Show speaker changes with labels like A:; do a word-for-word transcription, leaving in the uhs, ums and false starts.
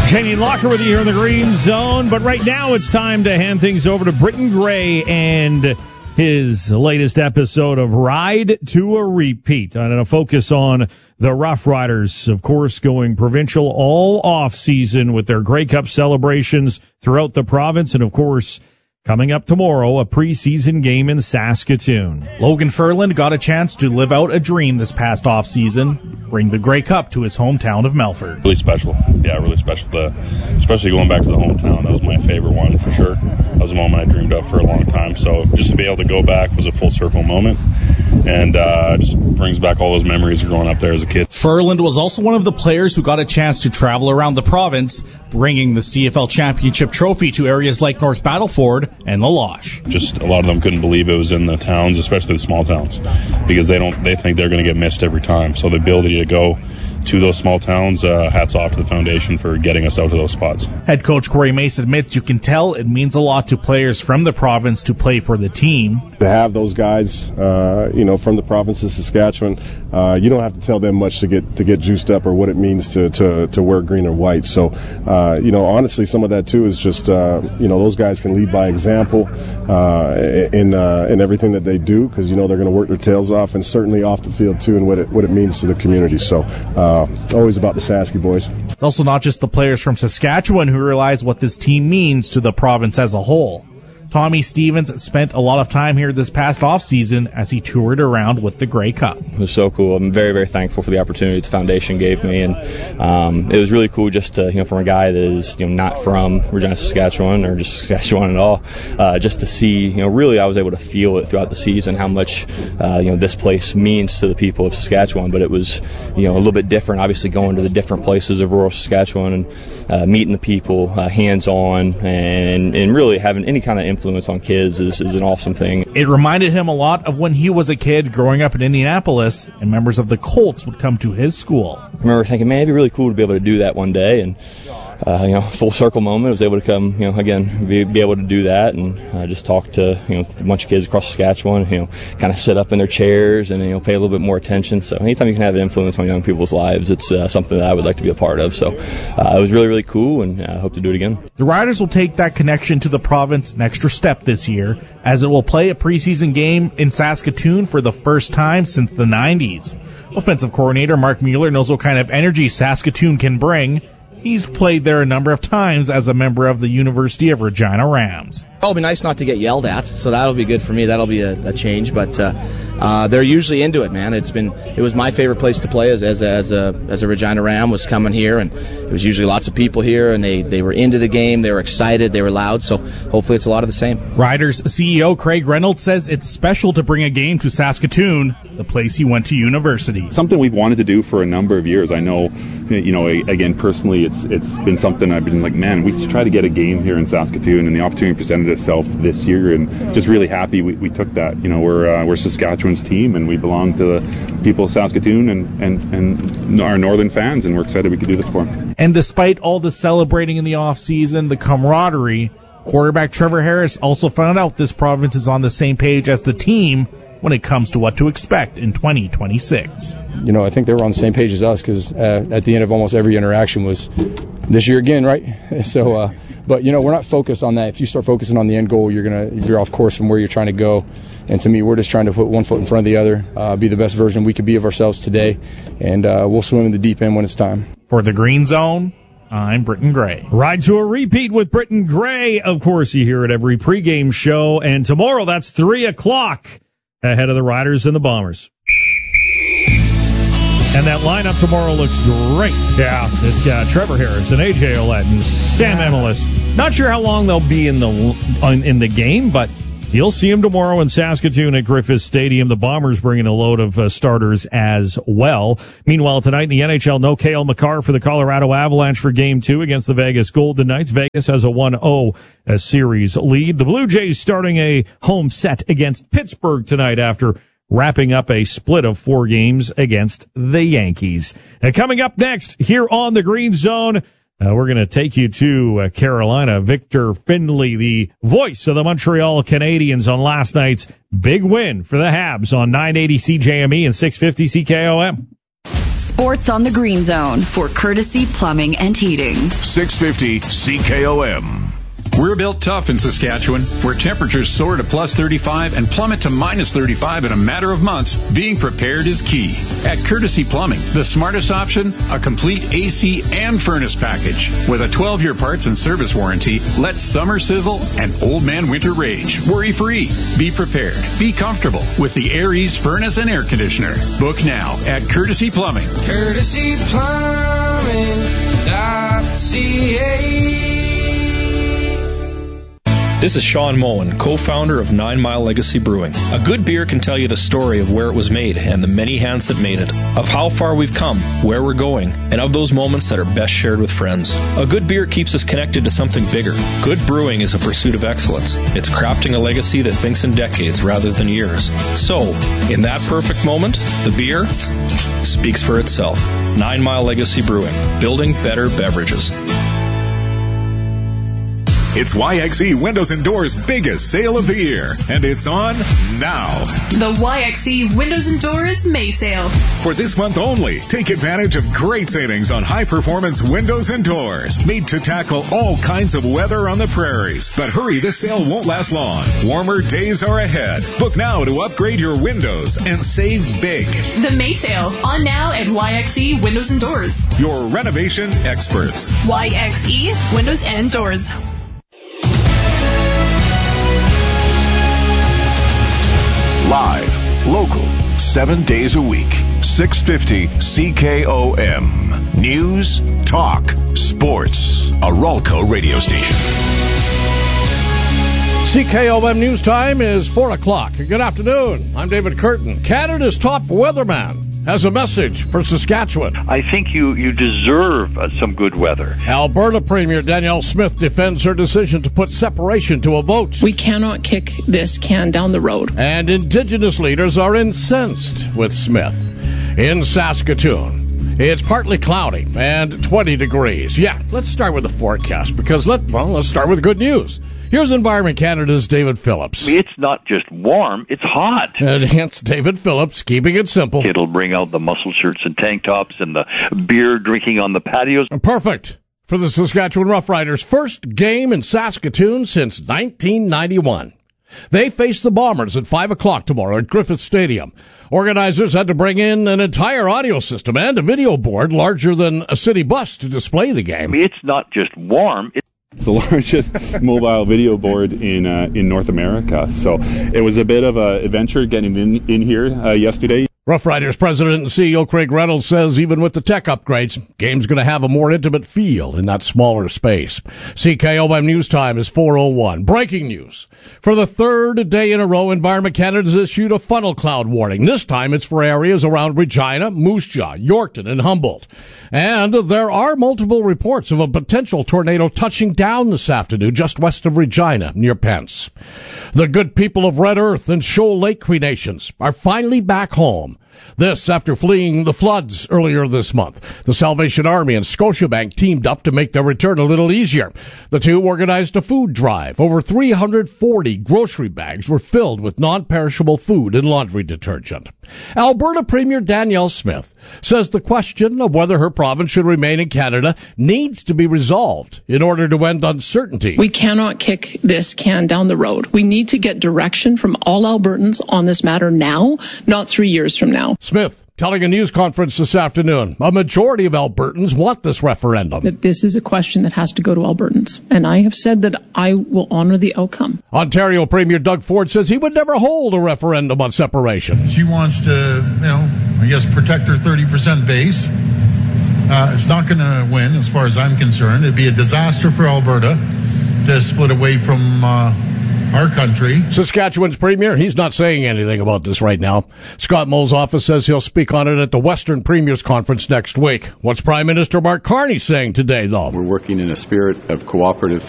A: Shane Locker with you here in the Green Zone, but right now it's time to hand things over to Britton Gray and his latest episode of Ride to a Repeat. I'm going to focus on the Rough Riders, of course, going provincial all off season with their Grey Cup celebrations throughout the province, and of course, coming up tomorrow, a preseason game in Saskatoon.
B: Logan Ferland got a chance to live out a dream this past offseason, bring the Grey Cup to his hometown of Melfort.
C: Really special. Yeah, really special. The, especially going back to the hometown, that was my favorite one for sure. That was a moment I dreamed of for a long time. So just to be able to go back was a full circle moment, and uh, just brings back all those memories of growing up there as a kid.
B: Ferland was also one of the players who got a chance to travel around the province, bringing the C F L Championship trophy to areas like North Battleford and La Loche.
C: Just a lot of them couldn't believe it was in the towns, especially the small towns, because they don't they think they're going to get missed every time. So the ability to go to those small towns, uh, hats off to the foundation for getting us out to those spots.
B: Head coach Corey Mace admits you can tell it means a lot to players from the province to play for the team.
D: To have those guys, uh, you know, from the province of Saskatchewan, uh, you don't have to tell them much to get to get juiced up or what it means to to, to wear green and white. So, uh, you know, honestly, some of that too is just, uh, you know, those guys can lead by example uh, in uh, in everything that they do, because you know they're going to work their tails off, and certainly off the field too, and what it what it means to the community. So. Uh, Always about the Sasky boys.
B: It's also not just the players from Saskatchewan who realize what this team means to the province as a whole. Tommy Stevens spent a lot of time here this past offseason as he toured around with the Grey Cup.
E: It was so cool. I'm very, very thankful for the opportunity the foundation gave me, and um, it was really cool just to, you know, from a guy that is, you know, not from Regina, Saskatchewan, or just Saskatchewan at all, uh, just to see, you know, really I was able to feel it throughout the season how much, uh, you know, this place means to the people of Saskatchewan. But it was, you know, a little bit different, obviously going to the different places of rural Saskatchewan and uh, meeting the people, uh, hands-on, and and really having any kind of influence on kids is, is an awesome thing.
B: It reminded him a lot of when he was a kid growing up in Indianapolis, and members of the Colts would come to his school.
E: I remember thinking, man, it'd be really cool to be able to do that one day, and uh, you know, full circle moment. I was able to come, you know, again, be, be able to do that, and uh, just talk to, you know, a bunch of kids across Saskatchewan, you know, kind of sit up in their chairs and, you know, pay a little bit more attention. So anytime you can have an influence on young people's lives, it's uh, something that I would like to be a part of. So uh, it was really, really cool, and I uh, hope to do it again.
B: The Riders will take that connection to the province an extra step this year, as it will play a preseason game in Saskatoon for the first time since the nineties. Offensive coordinator Mark Mueller knows what kind of energy Saskatoon can bring. He's played there a number of times as a member of the University of Regina Rams.
F: It'll be nice not to get yelled at, so that'll be good for me. That'll be a, a change, but uh, uh, they're usually into it, man. It's been it was my favorite place to play as as a, as a as a Regina Ram was coming here, and it was usually lots of people here, and they they were into the game, they were excited, they were loud. So hopefully it's a lot of the same.
B: Riders C E O Craig Reynolds says it's special to bring a game to Saskatoon, the place he went to university.
G: Something we've wanted to do for a number of years. I know, you know, again personally, it's it's been something I've been like, man, we should try to get a game here in Saskatoon, and the opportunity presented itself this year, and just really happy we, we took that. You know, we're uh, we're Saskatchewan's team, and we belong to the people of Saskatoon and, and, and our northern fans, and we're excited we could do this for them.
B: And despite all the celebrating in the off-season, the camaraderie, quarterback Trevor Harris also found out this province is on the same page as the team when it comes to what to expect in twenty twenty-six.
H: You know, I think they were on the same page as us, because uh, at the end of almost every interaction was this year again, right? so, uh, but, you know, we're not focused on that. If you start focusing on the end goal, you're going to veer off course from where you're trying to go. And to me, we're just trying to put one foot in front of the other, uh, be the best version we could be of ourselves today, and uh, we'll swim in the deep end when it's time.
B: For the Green Zone, I'm Britton Gray.
A: Ride to a Repeat with Britton Gray. Of course, you hear it every pregame show, and tomorrow that's three o'clock ahead of the Riders and the Bombers. And that lineup tomorrow looks great. Yeah, it's got Trevor Harris and A J Ouellette and Sam Emilus. Not sure how long they'll be in the in the game, but you'll see them tomorrow in Saskatoon at Griffith Stadium. The Bombers bringing a load of uh, starters as well. Meanwhile, tonight in the N H L, no Cale Makar for the Colorado Avalanche for Game two against the Vegas Golden Knights. Vegas has a one oh series lead. The Blue Jays starting a home set against Pittsburgh tonight after wrapping up a split of four games against the Yankees. And coming up next here on the Green Zone, uh, we're going to take you to uh, Carolina. Victor Findlay, the voice of the Montreal Canadiens on last night's big win for the Habs on nine eighty C J M E and six fifty C K O M.
I: Sports on the Green Zone for Courtesy Plumbing and Heating.
J: six fifty C K O M.
K: We're built tough in Saskatchewan, where temperatures soar to plus thirty-five and plummet to minus thirty-five in a matter of months. Being prepared is key. At Courtesy Plumbing, the smartest option, a complete A C and furnace package. With a twelve-year parts and service warranty, let summer sizzle and old man winter rage. Worry-free. Be prepared. Be comfortable with the Air Ease furnace and air conditioner. Book now at Courtesy Plumbing.
L: Courtesy Plumbing dot C A.
M: This is Sean Mullen, co-founder of Nine Mile Legacy Brewing. A good beer can tell you the story of where it was made and the many hands that made it, of how far we've come, where we're going, and of those moments that are best shared with friends. A good beer keeps us connected to something bigger. Good brewing is a pursuit of excellence. It's crafting a legacy that thinks in decades rather than years. So, in that perfect moment, the beer speaks for itself. Nine Mile Legacy Brewing, building better beverages.
J: It's Y X E Windows and Doors' biggest sale of the year, and it's on now.
N: The Y X E Windows and Doors May Sale.
J: For this month only, take advantage of great savings on high-performance windows and doors, made to tackle all kinds of weather on the prairies. But hurry, this sale won't last long. Warmer days are ahead. Book now to upgrade your windows and save big.
N: The May Sale, on now at Y X E Windows and Doors.
J: Your renovation experts.
N: Y X E Windows and Doors.
J: Live, local, seven days a week. six fifty C K O M. News, talk, sports. A Ralco radio station.
O: C K O M News Time is four o'clock. Good afternoon. I'm David Curtin. Canada's top weatherman has a message for Saskatchewan.
P: I think you, you deserve uh, some good weather.
O: Alberta Premier Danielle Smith defends her decision to put separation to a vote.
Q: We cannot kick this can down the road.
O: And Indigenous leaders are incensed with Smith. In Saskatoon, it's partly cloudy and twenty degrees. Yeah, let's start with the forecast because, let well, let's start with good news. Here's Environment Canada's David Phillips.
P: It's not just warm, it's hot.
O: And hence David Phillips, keeping it simple.
P: It'll bring out the muscle shirts and tank tops and the beer drinking on the patios.
O: Perfect for the Saskatchewan Roughriders' first game in Saskatoon since nineteen ninety-one. They face the Bombers at five o'clock tomorrow at Griffith Stadium. Organizers had to bring in an entire audio system and a video board larger than a city bus to display the game.
P: It's not just warm, it's
G: It's the largest mobile video board in uh, in North America. So it was a bit of an adventure getting in, in here uh, yesterday.
O: Roughriders President and C E O Craig Reynolds says even with the tech upgrades, game's going to have a more intimate feel in that smaller space. C K O M News Time is four oh one. Breaking news. For the third day in a row, Environment Canada has issued a funnel cloud warning. This time it's for areas around Regina, Moose Jaw, Yorkton, and Humboldt. And there are multiple reports of a potential tornado touching down this afternoon just west of Regina, near Pence. The good people of Red Earth and Shoal Lake Cree Nations are finally back home. This after fleeing the floods earlier this month. The Salvation Army and Scotiabank teamed up to make their return a little easier. The two organized a food drive. Over three hundred forty grocery bags were filled with non-perishable food and laundry detergent. Alberta Premier Danielle Smith says the question of whether her province should remain in Canada needs to be resolved in order to end uncertainty.
Q: We cannot kick this can down the road. We need to get direction from all Albertans on this matter now, not three years from now.
O: Smith telling a news conference this afternoon, a majority of Albertans want this referendum.
Q: That this is a question that has to go to Albertans, and I have said that I will honor the outcome.
O: Ontario Premier Doug Ford says he would never hold a referendum on separation.
R: She wants to, you know, I guess protect her thirty percent base. Uh, it's not going to win as far as I'm concerned. It'd be a disaster for Alberta to split away from uh, our country.
O: Saskatchewan's premier, he's not saying anything about this right now. Scott Moll's office says he'll speak on it at the Western Premiers Conference next week. What's Prime Minister Mark Carney saying today, though?
S: We're working in a spirit of cooperative